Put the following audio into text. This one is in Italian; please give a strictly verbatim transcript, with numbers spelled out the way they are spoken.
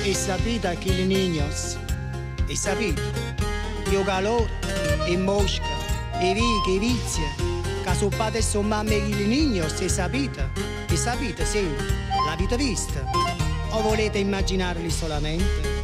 E sapete che i niños, e sapete, io calore, e mosca, e righe, e vizie, che sono padre e sono mamme che i niños, e sapete, e sapete, sì, l'avete vista? O volete immaginarli solamente?